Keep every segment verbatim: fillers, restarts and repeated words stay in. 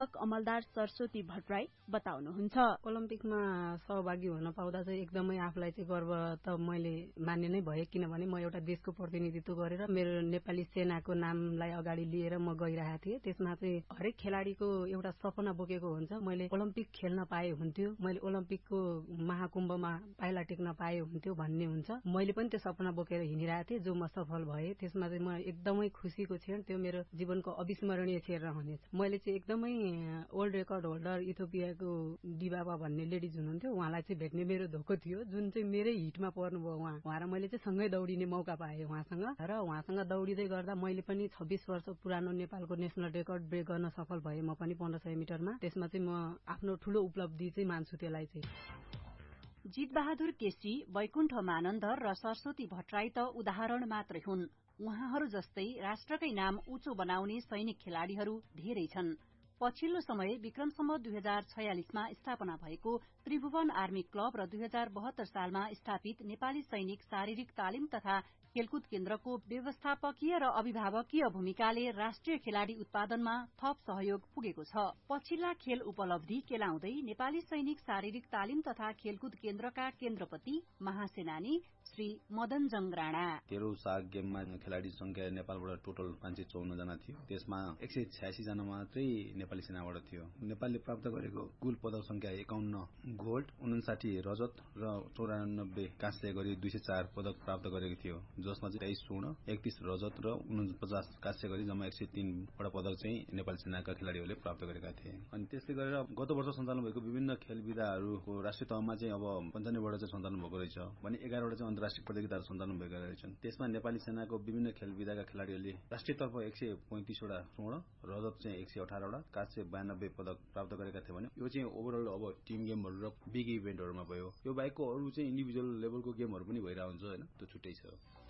प्रशासक अमलदार सरस्वती भट्टराई बताउनुहुन्छ। ओलम्पिकमा सहभागी हुन पाउँदा चाहिँ एकदमै आफूलाई चाहिँ गर्व त मैले मान्ने नै भए, किनभने म एउटा देशको प्रतिनिधित्व गरेर मेरो नेपाली सेनाको नामलाई अगाडि लिएर म गइरहेको थिएँ। त्यसमा चाहिँ हरेक खेलाडीको एउटा सपना बोकेको हुन्छ। मैले ओलम्पिक खेल्न पाए हुन्थ्यो, मैले ओलम्पिकको महाकुम्भमा पाइला टेक्न पाए हुन्थ्यो भन्ने हुन्छ। मैले पनि त्यो सपना बोकेर हिँडिरहेको थिएँ, जो म सफल भए। त्यसमा चाहिँ म एकदमै खुसीको क्षण, त्यो मेरो जीवनको अविस्मरणीय क्षण रहनेछ। मैले चाहिँ एकदमै वर्ल्ड रेकर्ड होल्डर इथियोपियाको डिबाबा भन्ने लेडिज हुनुहुन्थ्यो, उहाँलाई चाहिँ भेट्ने मेरो धोको थियो, जुन चाहिँ मेरै हिटमा पर्नुभयो उहाँ उहाँ र मैले चाहिँ सँगै दौडिने मौका पाएँ उहाँसँग। र उहाँसँग दौडिँदै गर्दा मैले पनि छब्बीस वर्ष पुरानो नेपालको नेसनल रेकर्ड ब्रेक गर्न सफल भएँ, म पनि पन्ध्र सय मिटरमा। त्यसमा चाहिँ म आफ्नो ठूलो उपलब्धि चाहिँ मान्छु त्यसलाई चाहिँ। जितबहादुर केसी, वैकुण्ठ मानन्दर र सरस्वती भट्टराई त उदाहरण मात्रै हुन्। उहाँहरू जस्तै राष्ट्रकै नाम उच्चो बनाउने सैनिक खेलाड़ीहरू धेरै छन्। पछिल्लो समय विक्रम सम्वत दुई हजार छयालिसमा स्थापना भएको त्रिभुवन आर्मी क्लब र दुई हजार बहत्तर सालमा स्थापित नेपाली सैनिक शारीरिक तालिम तथा खेलकुद केन्द्रको व्यवस्थापकीय र अभिभावकीय भूमिकाले राष्ट्रिय खेलाड़ी उत्पादनमा थप सहयोग पुगेको छ। पछिल्ला खेल उपलब्धि केलाउँदै नेपाली सैनिक शारीरिक तालिम तथा खेलकुद केन्द्रका केन्द्रपति महासेनानी श्री मदन जंग राणा, तेह्रौं साग गेममा खेलाड़ी संख्या नेपालबाट टोटल पाँच सय चौन्न जना थियो। त्यसमा एक सय छयासी जना मात्रै नेपाली सेनाबाट थियो। नेपालले प्राप्त गरेको कुल पदक संख्या एकाउन्न गोल्ड, उनासाठी रजत र चौरानब्बे काँस्य गरी दुई सय चार पदक प्राप्त गरेको थियो, जसमा चाहिँ तेइस स्वर्ण, एकतीस रजत र उनपचास काँस्य गरी जम्मा एक सय तीन वटा पदक चाहिँ नेपाली सेनाका खेलाड़ीहरूले प्राप्त गरेका थिए। अनि त्यसले गरेर गत वर्ष सञ्चालन भएको विभिन्न खेल विधाहरूको राष्ट्रिय तहमा चाहिँ अब पन्चानब्बेवटा चाहिँ सञ्चालन भएको रहेछ भने एघारवटा चाहिँ अन्तर्राष्ट्रिय प्रतियोगिताहरू सञ्चालन भएका रहेछन्। त्यसमा नेपाली सेनाको विभिन्न खेल विधाका खेलाड़ीहरूले राष्ट्रिय तर्फ एक सय पैंतिसवटा स्वर्ण, रजत चाहिँ एक सय अठारवटा, काँस्य बयानब्बे पदक प्राप्त गरेका थिए भने यो चाहिँ ओभरअल अब टिम गेमहरू र बिग इभेन्टहरूमा भयो। यो बाहेकको अरू चाहिँ इन्डिभिजुअल लेभलको गेमहरू पनि भइरहेको हुन्छ होइन, त्यो छुट्टै छ।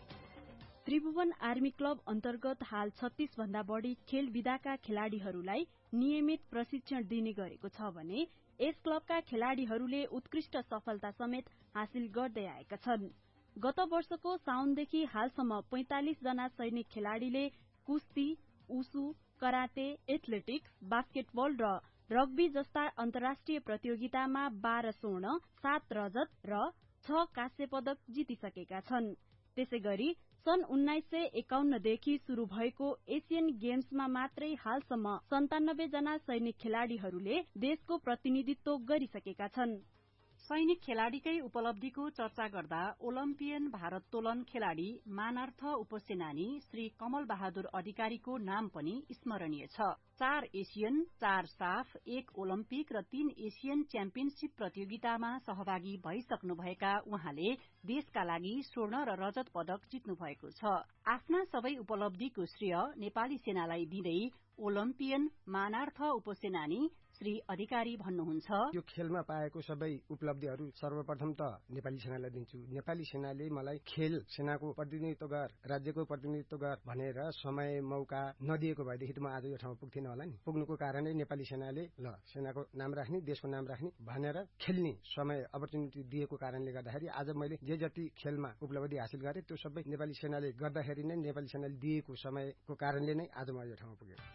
त्रिभुवन आर्मी क्लब अन्तर्गत हाल छत्तीस भन्दा बढ़ी खेल विधाका खेलाड़ीहरूलाई नियमित प्रशिक्षण दिने गरेको छ भने यस क्लबका खेलाड़ीहरूले उत्कृष्ट सफलता समेत हासिल गर्दै आएका छन्। गत वर्षको साउनदेखि हालसम्म पैंतालिस जना सैनिक खेलाड़ीले कुस्ती, उसु, कराते, एथलेटिक्स, बास्केटबल र रग्बी जस्ता अन्तर्राष्ट्रिय प्रतियोगितामा बाह्र स्वर्ण, सात रजत र छ काँस्य पदक जितिसकेका छन्। त्यसैगरी सन् उन्नाइस सय एकाउन्न देखि शुरू भएको एशियन गेम्समा मात्रै हालसम्म सन्तानब्बे जना सैनिक खेलाड़ीहरूले देशको प्रतिनिधित्व गरिसकेका छन्। सैनिक खेलाड़ीकै उपलब्धिको चर्चा गर्दा ओलम्पियन भारोत्तोलन खेलाड़ी मानार्थ उपसेनानी श्री कमल बहादुर अधिकारीको नाम पनि स्मरणीय छ। चार एशियन, चार साफ, एक ओलम्पिक र तीन एशियन च्याम्पियनशीप प्रतियोगितामा सहभागी भइसक्नुभएका उहाँले देशका लागि स्वर्ण र रजत पदक जित्नु भएको छ। आफ्ना सबै उपलब्धिको श्रेय नेपाली सेनालाई दिँदै ओलम्पियन मानार्थ उपसेनानी श्री अधिकारी भन्नुहुन्छ, यो खेलमा पाएको सबै उपलब्धिहरू सर्वप्रथम त नेपाली सेनालाई दिन्छु। नेपाली सेनाले मलाई खेल सेनाको प्रतिनिधित्व गर, राज्यको प्रतिनिधित्व गर भनेर समय मौका नदिएको भएदेखि त म आज यो ठाउँमा पुग्थेन होला नि। पुग्नुको कारणै नेपाली सेनाले ल सेनाको नाम राख्ने, देशको नाम राख्ने भनेर खेल्ने समय अपर्च्युनिटी दिएको कारणले गर्दाखेरि आज मैले जे जति खेलमा उपलब्धि हासिल गरे त्यो सबै नेपाली सेनाले गर्दाखेरि नै, नेपाली सेनाले दिएको समयको कारणले नै आज म यो ठाउँमा पुगे।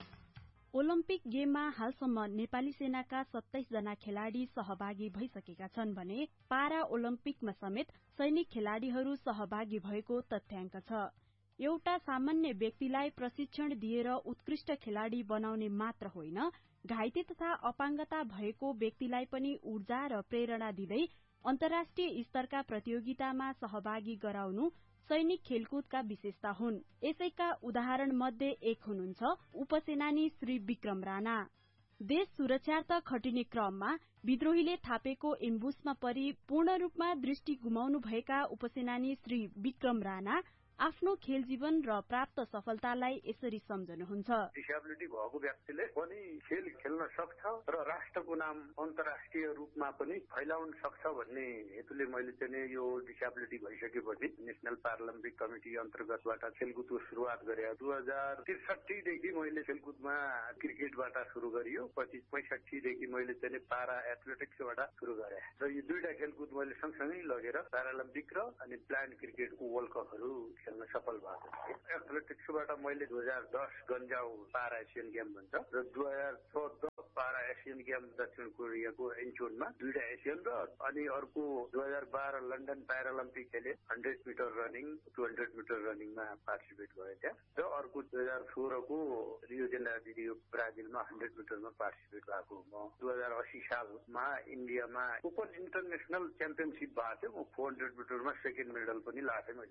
ओलम्पिक गेममा हालसम्म नेपाली सेनाका सत्ताइस जना खेलाड़ी सहभागी भइसकेका छन् भने पारा ओलम्पिकमा समेत सैनिक खेलाड़ीहरू सहभागी भएको तथ्याङ्क छ। एउटा सामान्य व्यक्तिलाई प्रशिक्षण दिएर उत्कृष्ट खेलाड़ी बनाउने मात्र होइन, घाइते तथा अपाङ्गता भएको व्यक्तिलाई पनि ऊर्जा र प्रेरणा दिँदै अन्तर्राष्ट्रिय स्तरका प्रतियोगितामा सहभागी गराउनु सैनिक खेलकुदका विशेषता हुन्। यसैका उदाहरण मध्ये एक हुनुहुन्छ उपसेनानी श्री विक्रम राणा। देश सुरक्षार्थ खटिने क्रममा विद्रोहीले थापेको एम्बुसमा परि पूर्ण रूपमा दृष्टि गुमाउनु भएका उपसेनानी श्री विक्रम राणा आफ्नो खेल जीवन र प्राप्त सफलतालाई यसरी सम्झनुहुन्छ। डिसेबिलिटी भएको व्यक्तिले पनि खेल खेल्न सक्छ र राष्ट्रको नाम अन्तर्राष्ट्रिय रूपमा पनि फैलाउन सक्छ भन्ने हेतुले मैले चाहिँ यो डिसेबिलिटी भइसकेपछि नेशनल पार्लियामेन्ट्री कमिटी अन्तर्गतबाट खेलकुदको सुरुवात गरे। दुई हजार त्रिसठीदेखि मैले खेलकुदमा क्रिकेटबाट सुरु गरियो, पछि पैंसठीदेखि मैले चाहिँ पारा एथलेटिक्सबाट सुरु गरे र यो दुईटा खेलकुद मैले सँगसँगै लगेर प्यारालिम्पिक र अनि प्लान क्रिकेटको वर्ल्ड कपहरू खेल्न सफल भएको थिएँ। एथलेटिक्सबाट मैले दुई हजार दस गन्जाउ पारा एसियन गेम भन्छ र दुई हजार चौध एसियन गेम दक्षिण कोरियाको इन्चोनमा दुईटा एसियन र अनि अर्को दुई हजार बाह्र लन्डन प्यारालम्पिक खेले hundred metre running two hundred metre रनिङमा participate गरे त्यहाँ र अर्को दुई हजार सोह्रको रियो जेनेरो ब्राजिलमा हन्ड्रेड मिटरमा पार्टिसिपेट भएको म दुई हजार अस्सी सालमा इन्डियामा ओपन इन्टरनेसनल च्याम्पियनसिप भएको थियो म फोर हन्ड्रेड मिटरमा सेकेन्ड मेडल पनि लाथे मैले।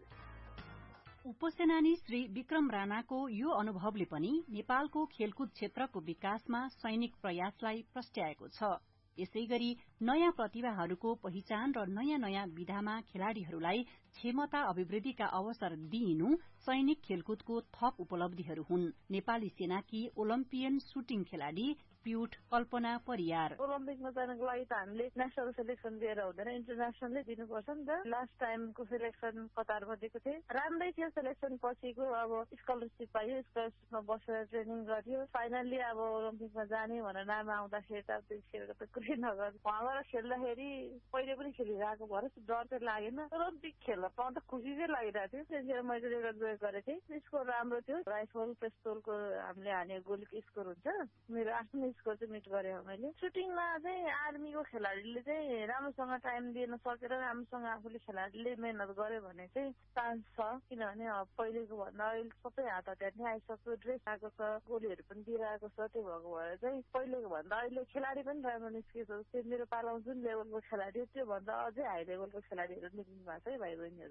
उपसेनानी श्री विक्रम राणाको यो अनुभवले पनि नेपालको खेलकुद क्षेत्रको विकासमा सैनिक प्रयासलाई प्रस्ट्याएको छ। यसैगरी नयाँ प्रतिभाहरूको पहिचान र नयाँ नयाँ विधामा खेलाड़ीहरूलाई क्षमता अभिवृद्धिका अवसर दिइनु सैनिक खेलकुदको थप उपलब्धिहरू हुन्। नेपाली सेनाकी ओलम्पियन शूटिङ खेलाड़ी प्युट कल्पना परियार ओलम्पिकमा जानको लागि त हामीले नेशनल सेलेक्सन दिएर हुँदैन, इन्टरनेसनलै दिनुपर्छ नि त। लास्ट टाइमको सेलेक्सन कतारमा दिएको थिएँ, राम्रै थियो। सेलेक्सन पछिको अब स्कलरसिप पाइयो, स्कलरसिपमा बसेर ट्रेनिङ गरियो। फाइनल्ली अब ओलम्पिकमा जाने भनेर नाम आउँदाखेरि त त्यतिखेर त कुरै नगर उहाँबाट खेल्दाखेरि पहिले पनि खेलिरहेको भएर डर चाहिँ लागेन। ओलम्पिक खेल्न पाउँदा खुसी चाहिँ लागिरहेको थियो। त्यतिखेर मैले रेकर्ड ब्रेक गरेको थिएँ। स्कोर राम्रो थियो। राइफल पिस्तोलको हामीले हानेको गोलीको स्कोर हुन्छ, मेरो आफ्नो स्कोर चाहिँ मिट गरे हो मैले। सुटिङमा चाहिँ आर्मीको खेलाडीले चाहिँ राम्रोसँग टाइम दिन सकेर राम्रोसँग आफूले खेलाडीले मेहनत गर्यो भने चाहिँ चान्स छ। किनभने पहिलेको भन्दा अहिले सबै हात हतियार नै आइसक्यो, ड्रेस आएको छ, गोलीहरू पनि दिइरहेको छ। त्यो भएको भएर चाहिँ पहिलेको भन्दा अहिले खेलाडी पनि राम्रो निस्केको छ। त्यो मेरो पालामा जुन लेभलको खेलाडी हो त्यो भन्दा अझै हाई लेभलको खेलाडीहरू निस्किनु भएको छ है भाइ बहिनीहरू।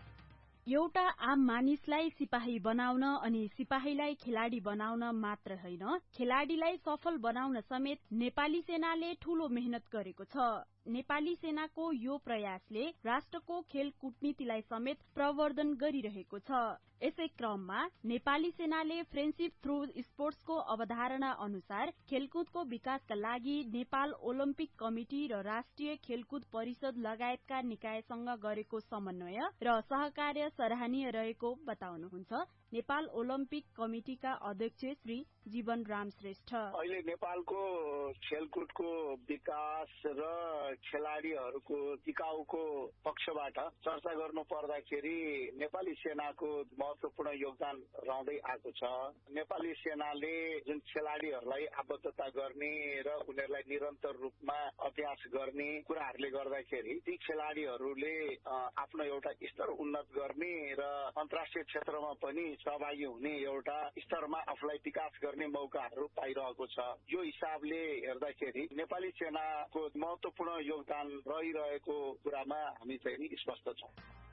एउटा आम मानिसलाई सिपाही बनाउन अनि सिपाहीलाई खेलाडी बनाउन मात्र होइन, खेलाडीलाई सफल बनाउन समेत नेपाली सेनाले ठूलो मेहनत गरेको छ। नेपाली सेनाको यो प्रयासले राष्ट्रको खेल कूटनीतिलाई समेत प्रवर्धन गरिरहेको छ। यसै क्रममा नेपाली सेनाले फ्रेन्डशिप थ्रू स्पोर्ट्सको अवधारणा अनुसार खेलकुदको विकासका लागि नेपाल ओलम्पिक कमिटी र राष्ट्रिय खेलकुद परिषद लगायतका निकायसँग गरेको समन्वय र सहकार्य सराहनीय रहेको बताउनुहुन्छ नेपाल ओलम्पिक कमिटिका अध्यक्ष श्री जीवन राम श्रेष्ठ। अहिले नेपालको खेलकुदको विकास र खेलाडीहरूको टिकाउको पक्षबाट चर्चा गर्नु पर्दाखेरि नेपाली सेनाको महत्वपूर्ण योगदान रहँदै आएको छ। नेपाली सेनाले जुन खेलाडीहरूलाई आबद्धता गर्ने र उनीहरूलाई निरन्तर रूपमा अभ्यास गर्ने कुराहरूले गर्दाखेरि ती खेलाडीहरूले आफ्नो एउटा स्तर उन्नत गर्ने र अन्तर्राष्ट्रिय क्षेत्रमा पनि सहभागी हुने एउटा स्तरमा आफूलाई विकास गर्ने मौकाहरू पाइरहेको छ। यो हिसाबले हेर्दाखेरि नेपाली सेनाको महत्वपूर्ण योगदान रहिरहेको कुरामा हामी चाहिँ स्पष्ट छौं।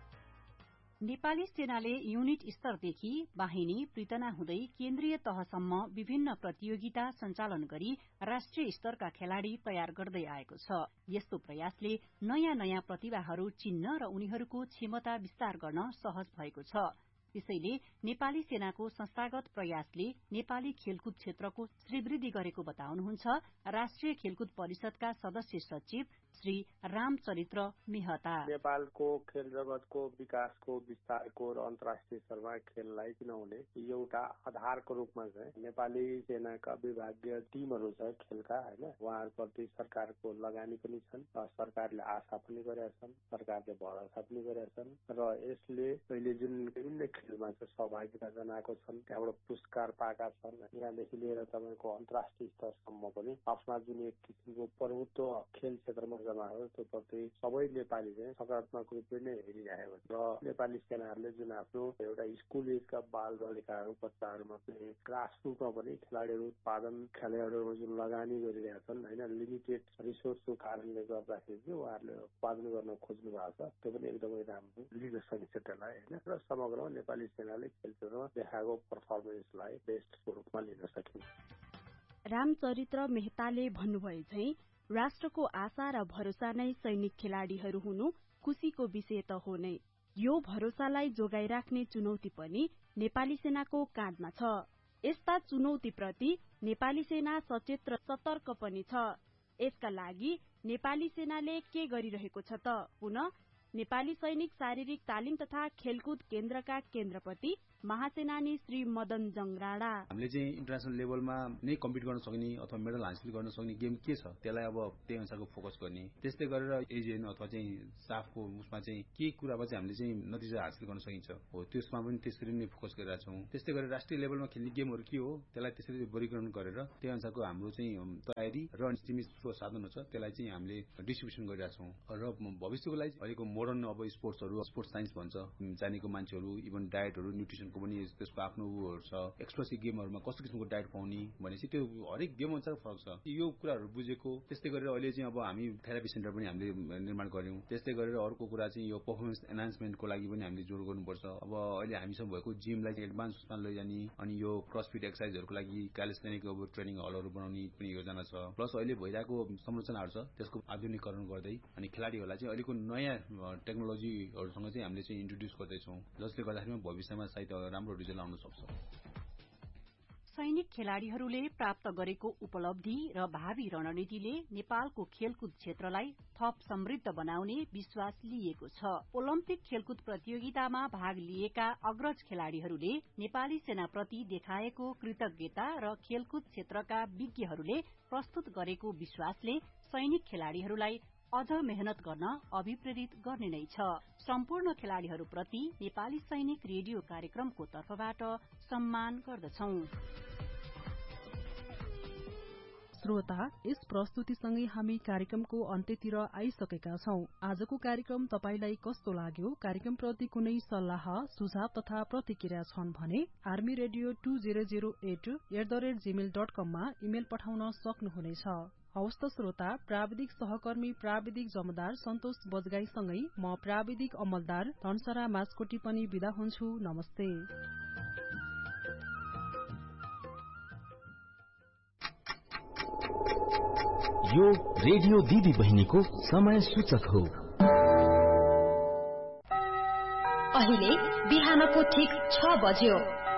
नेपाली सेनाले युनिट स्तरदेखि बाहिनी पृतना हुँदै केन्द्रीय तहसम्म विभिन्न प्रतियोगिता सञ्चालन गरी राष्ट्रिय स्तरका खेलाड़ी तयार गर्दै आएको छ। यस्तो प्रयासले नयाँ नयाँ प्रतिभाहरू चिन्न र उनीहरूको क्षमता विस्तार गर्न सहज भएको छ। त्यसैले नेपाली सेनाको संस्थागत प्रयासले नेपाली खेलकुद क्षेत्रको श्रीवृद्धि गरेको बताउनुहुन्छ राष्ट्रिय खेलकुद परिषदका सदस्य सचिव श्री रामचरित्र मेहता। नेपालको खेल जगतको विकासको विस्तारको र अन्तर्राष्ट्रिय स्तरमा खेललाई किनभने एउटा आधारको रूपमा चाहिँ नेपाली सेनाका विभागीय टिमहरू छ खेलका हैन, उहाँहरूप्रति सरकारको लगानी पनि छन् र सरकारले आशा पनि गरेका छन्, सरकारले भरोसा पनि गरेका छन् र यसले अहिले जुन विभिन्न खेलमा चाहिँ सहभागिता जनाएको छन्, त्यहाँबाट पुरस्कार पाएका छन्। यहाँदेखि लिएर तपाईँको अन्तर्राष्ट्रिय स्तरसम्म पनि आफ्ना जुन एक किसिमको प्रभुत्व खेल क्षेत्रमा जनायो त्यो प्रति सबै नेपाली चाहिँ सकारात्मक रूपले नै हेरिरहेको छ। र नेपाली सेनाहरूले जुन आफ्नो एउटा स्कुल एजका बाल बालिकाहरू बच्चाहरूमा पनि ग्रासरुटमा पनि खेलाडीहरू उत्पादन खेलाडीहरूमा जुन लगानी गरिरहेका छन् होइन, लिमिटेड रिसोर्सको कारणले गर्दाखेरि चाहिँ उहाँहरूले उत्पादन गर्न खोज्नु भएको छ। त्यो पनि एकदमै राम्रो लिन सकिन्छ त्यसलाई होइन। र समग्रमा नेपाली सेनाले खेल क्षेत्रमा देखाएको पर्फर्मेन्सलाई बेस्टको रूपमा लिन सकिन्छ। रामचरित्र मेहताले भन्नुभए झैं राष्ट्रको आशा र भरोसा नै सैनिक खेलाड़ीहरू हुनु खुशीको विषय त हो नै। यो भरोसालाई जोगाइराख्ने चुनौती पनि नेपाली सेनाको काँधमा छ। यस्ता चुनौतीप्रति नेपाली सेना सचेत र सतर्क पनि छ। यसका लागि नेपाली सेनाले के गरिरहेको छ त? पुनः नेपाली सैनिक शारीरिक तालिम तथा खेलकुद केन्द्रका केन्द्रपति महासेनानी श्री मदन जङ राणा। हामीले चाहिँ इन्टरनेशनल लेभलमा नै कम्पिट गर्न सक्ने अथवा मेडल हासिल गर्न सक्ने गेम के छ त्यसलाई अब त्यही अनुसारको फोकस गर्ने, त्यस्तै गरेर एजिएन अथवा चाहिँ साफको उसमा चाहिँ के कुरामा चाहिँ हामीले चाहिँ नतिजा हासिल गर्न सकिन्छ हो त्यसमा पनि त्यसरी नै फोकस गरिरहेका छौँ। त्यस्तै गरेर राष्ट्रिय लेभलमा खेल्ने गेमहरू के हो त्यसलाई त्यसरी वर्गीकरण गरेर त्यही अनुसारको हाम्रो चाहिँ तयारी र सीमित स्रोत साधन छ त्यसलाई चाहिँ हामीले डिस्ट्रिब्युसन गरिरहेका छौँ। र भविष्यको लागि अहिलेको मोडर्न अब स्पोर्ट्सहरू स्पोर्ट्स साइन्स भन्छ जानेको मान्छेहरू इभन डायटहरू न्युट्रिसनको पनि त्यसको आफ्नो उहरू छ। एक्सप्लोसिभ गेमहरूमा कस्तो किसिमको डायट पाउने भनेपछि त्यो हरेक गेम अनुसार फरक छ। यो कुराहरू बुझेको त्यस्तै गरेर अहिले चाहिँ अब हामी थेरापी सेन्टर पनि हामीले निर्माण गर्यौँ। त्यस्तै गरेर अर्को कुरा चाहिँ यो पर्फर्मेन्स एनहान्समेन्टको लागि पनि हामीले जोड गर्नुपर्छ। अब अहिले हामीसँग भएको जिमलाई एडभान्स उसमा लैजाने अनि यो क्रसफिट एक्सर्साइजहरूको लागि क्यालिस्थेनिक अब ट्रेनिङ हलहरू बनाउने पनि योजना छ। प्लस अहिले भइरहेको संरचनाहरू छ त्यसको आधुनिकीकरण गर्दै अनि खेलाडीहरूलाई चाहिँ अहिलेको नयाँ टेक्नोलोजीहरूसँग चाहिँ हामीले चाहिँ इन्ट्रोड्युस गर्दैछौँ जसले गर्दाखेरि भविष्यमा सायद राम्रो रिजल्ट आउन सक्छ। सैनिक खेलाड़ीहरूले प्राप्त गरेको उपलब्धि र भावी रणनीतिले नेपालको खेलकुद क्षेत्रलाई थप समृद्ध बनाउने विश्वास लिएको छ। ओलम्पिक खेलकुद प्रतियोगितामा भाग लिएका अग्रज खेलाड़ीहरूले नेपाली सेनाप्रति देखाएको कृतज्ञता र खेलकुद क्षेत्रका विज्ञहरूले प्रस्तुत गरेको विश्वासले सैनिक खेलाड़ीहरूलाई अझ मेहनत गर्न अभिप्रेरित गर्ने नै छ। सम्पूर्ण खेलाड़ीहरूप्रति नेपाली सैनिक रेडियो कार्यक्रमको तर्फबाट सम्मान गर्दछौं। श्रोता, यस प्रस्तुतिसँगै हामी कार्यक्रमको अन्त्यतिर आइसकेका छौं। आजको कार्यक्रम तपाईलाई कस्तो लाग्यो? कार्यक्रमप्रति कुनै सल्लाह सुझाव तथा प्रतिक्रिया छन् भने army radio two zero zero at at the rate Gmail dot कममा इमेल पठाउन सक्नुहुनेछ। हवस् त श्रोता, प्राविधिक सहकर्मी प्राविधिक जमदार सन्तोष बजगाईसँगै म प्राविधिक अमलदार धनसरा मास्कोटी पनि बिदा हुन्छु। नमस्ते। यो रेडियो दिदी बहिनीको समय सूचक हो। अहिले बिहानको ठीक छ बज्यो।